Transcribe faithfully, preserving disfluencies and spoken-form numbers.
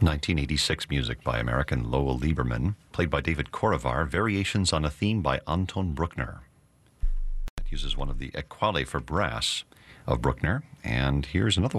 nineteen eighty-six music by American Lowell Lieberman, played by David Korovar, variations on a theme by Anton Bruckner. It uses one of the equale for brass of Bruckner, and here's another one.